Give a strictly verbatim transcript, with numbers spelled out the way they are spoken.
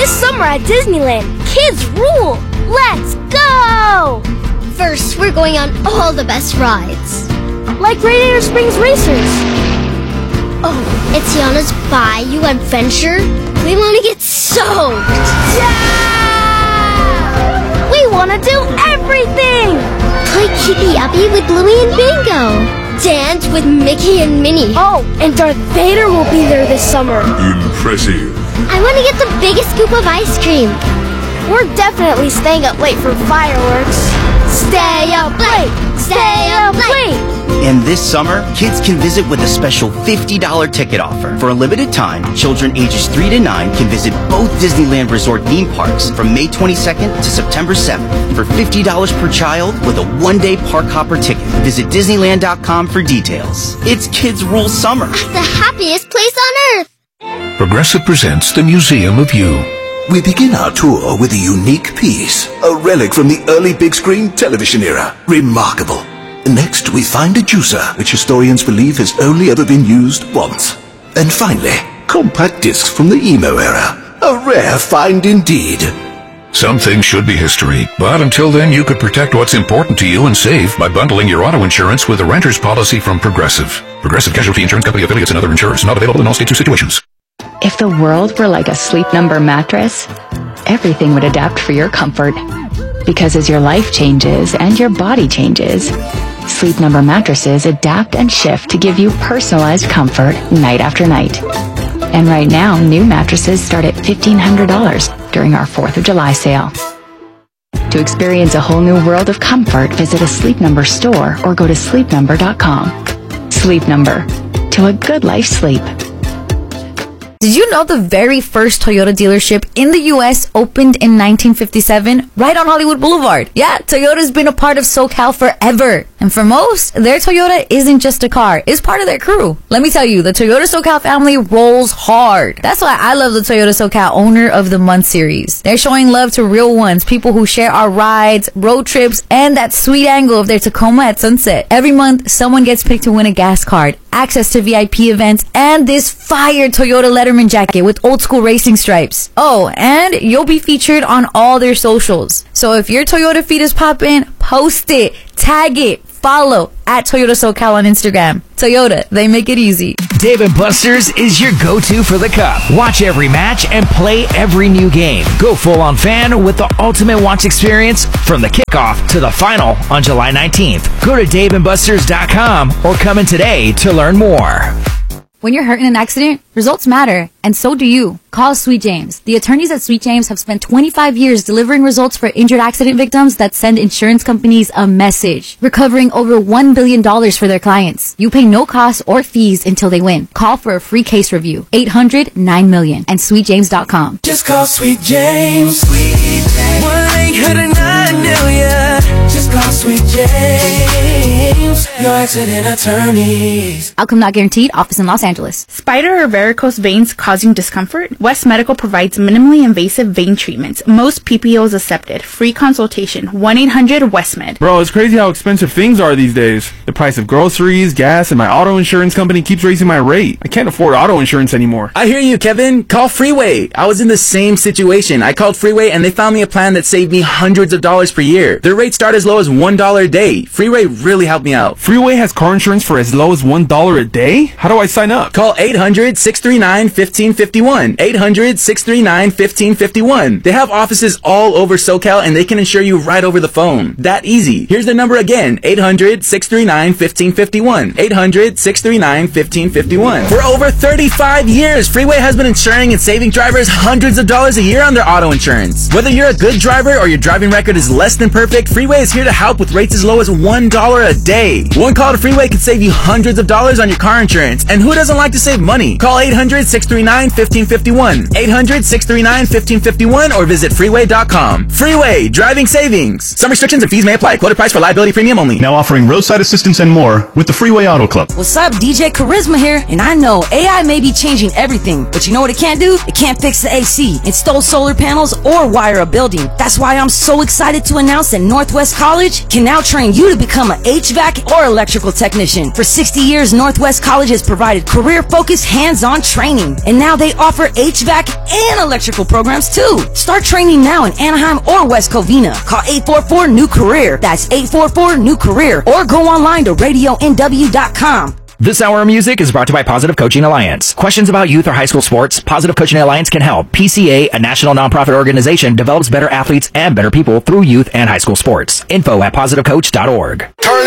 This summer at Disneyland, kids rule! Let's go! First, we're going on all the best rides. Like Radiator Springs Racers. Oh, it's Tiana's Bayou Adventure. We want to get soaked. Yeah! We want to do everything! Play Keepy Uppy with Bluey and Bingo. Dance with Mickey and Minnie. Oh, and Darth Vader will be there this summer. Impressive. I want to get the biggest scoop of ice cream. We're definitely staying up late for fireworks. Stay up late! Stay up late! And this summer, kids can visit with a special fifty dollars ticket offer. For a limited time, children ages three to nine can visit both Disneyland Resort theme parks from May twenty-second to September seventh for fifty dollars per child with a one-day park hopper ticket. Visit Disneyland dot com for details. It's Kids Rule Summer. The happiest place on earth. Progressive presents the Museum of You. We begin our tour with a unique piece, a relic from the early big screen television era. Remarkable. Next, we find a juicer, which historians believe has only ever been used once. And finally, compact discs from the emo era. A rare find indeed. Some things should be history, but until then you could protect what's important to you and save by bundling your auto insurance with a renter's policy from Progressive. Progressive Casualty Insurance Company affiliates and other insurers. Not available in all states or situations. If the world were like a Sleep Number mattress, everything would adapt for your comfort. Because as your life changes and your body changes, Sleep Number mattresses adapt and shift to give you personalized comfort night after night. And right now, new mattresses start at fifteen hundred dollars during our fourth of July sale. To experience a whole new world of comfort, visit a Sleep Number store or go to sleep number dot com. Sleep Number. To a good life sleep. Did you know the very first Toyota dealership in the U S opened in nineteen fifty-seven right on Hollywood Boulevard? Yeah, Toyota's been a part of SoCal forever. And for most, their Toyota isn't just a car, it's part of their crew. Let me tell you, the Toyota SoCal family rolls hard. That's why I love the Toyota SoCal Owner of the Month series. They're showing love to real ones, people who share our rides, road trips, and that sweet angle of their Tacoma at sunset. Every month, someone gets picked to win a gas card, access to V I P events, and this fire Toyota Letterman jacket with old school racing stripes. Oh, and you'll be featured on all their socials. So if your Toyota feed is poppin', post it, tag it, follow at Toyota SoCal on Instagram. Toyota, they make it easy. Dave and Buster's is your go-to for the Cup. Watch every match and play every new game. Go full-on fan with the ultimate watch experience from the kickoff to the final on July nineteenth. Go to dave and busters dot com or come in today to learn more. When you're hurt in an accident, results matter, and so do you. Call Sweet James. The attorneys at Sweet James have spent twenty-five years delivering results for injured accident victims that send insurance companies a message, recovering over one billion dollars for their clients. You pay no costs or fees until they win. Call for a free case review. eight hundred nine million and sweet james dot com. Just call Sweet James. Sweet James. one eight hundred nine million. Just call Sweet James. Your accident attorneys. Outcome not guaranteed. Office in Los Angeles. Spider or varicose veins causing discomfort? West Medical provides minimally invasive vein treatments. Most P P Os accepted. Free consultation. one eight hundred West Med. Bro, it's crazy how expensive things are these days. The price of groceries, gas, and my auto insurance company keeps raising my rate. I can't afford auto insurance anymore. I hear you, Kevin. Call Freeway. I was in the same situation. I called Freeway and they found me a plan that saved me hundreds of dollars per year. Their rates start as low as one dollar a day. Freeway really helped me out. Freeway has car insurance for as low as one dollar a day? How do I sign up? Call eight hundred, six three nine, one five five one. eight hundred, six three nine, one five five one. They have offices all over SoCal and they can insure you right over the phone. That easy. Here's the number again. eight hundred, six three nine, one five five one. eight hundred, six three nine, one five five one. For over thirty-five years, Freeway has been insuring and saving drivers hundreds of dollars a year on their auto insurance. Whether you're a good driver or your driving record is less than perfect, Freeway is here to help with rates as low as one dollar a day. One call to Freeway can save you hundreds of dollars on your car insurance. And who doesn't like to save money? Call eight hundred, six three nine, one five five one. eight hundred, six three nine, one five five one or visit freeway dot com. Freeway, driving savings. Some restrictions and fees may apply. Quoted price for liability premium only. Now offering roadside assistance and more with the Freeway Auto Club. What's up, D J Charisma here. And I know A I may be changing everything, but you know what it can't do? It can't fix the A C, install solar panels, or wire a building. That's why I'm so excited to announce that Northwest College College can now train you to become an H V A C or electrical technician. For sixty years, Northwest College has provided career-focused, hands-on training. And now they offer H V A C and electrical programs too. Start training now in Anaheim or West Covina. Call eight four four, new career. That's eight four four, new career. Or go online to radio n w dot com. This hour of music is brought to you by Positive Coaching Alliance. Questions about youth or high school sports? Positive Coaching Alliance can help. P C A, a national nonprofit organization, develops better athletes and better people through youth and high school sports. Info at positive coach dot org.